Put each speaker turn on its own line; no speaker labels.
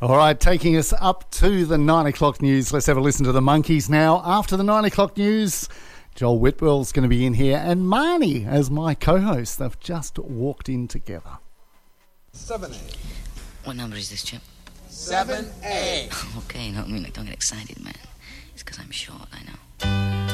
All right, taking us up to the 9 o'clock news. Let's have a listen to the Monkees now. After the 9 o'clock news, Joel Whitwell's going to be in here and Marnie as my co-host. They've just walked in together.
7A.
What number is this, Chip?
7A.
Okay, no, I mean, don't get excited, man. It's because I'm short, I know.